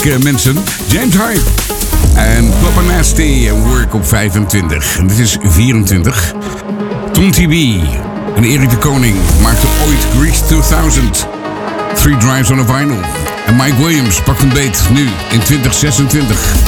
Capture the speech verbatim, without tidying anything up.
uh, mensen. James Hype en Papa Nasty en Work op vijfentwintig. En dit is vierentwintig. Tom T B en Erik de Koning maakten ooit Grease tweeduizend. Three Drives on a Vinyl. En Mike Williams pakt een beet nu in twintig zesentwintig.